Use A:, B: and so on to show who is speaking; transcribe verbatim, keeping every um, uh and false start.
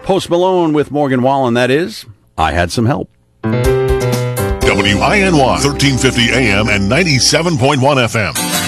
A: Post Malone with Morgan Wallen, that is, I Had Some Help.
B: W I N Y, thirteen fifty A M and ninety-seven point one F M.